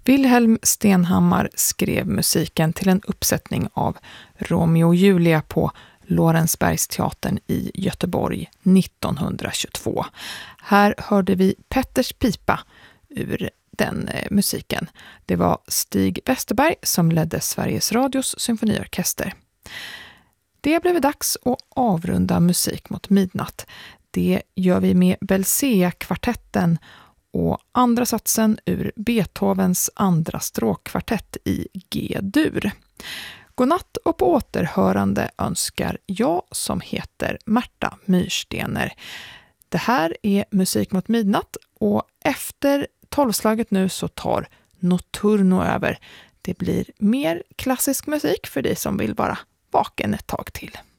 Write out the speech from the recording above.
Wilhelm Stenhammar skrev musiken till en uppsättning av Romeo och Julia på Lorensbergsteatern i Göteborg 1922. Här hörde vi Petters pipa ur den musiken. Det var Stig Westerberg som ledde Sveriges Radios symfoniorkester. Det blev dags att avrunda Musik mot midnatt. Det gör vi med Belcea-kvartetten och andra satsen ur Beethovens andra stråkkvartett i G-dur. Godnatt och på återhörande önskar jag som heter Märta Myrstener. Det här är Musik mot midnatt och efter 12-slaget nu så tar Notturno över. Det blir mer klassisk musik för dig som vill vara vaken ett tag till.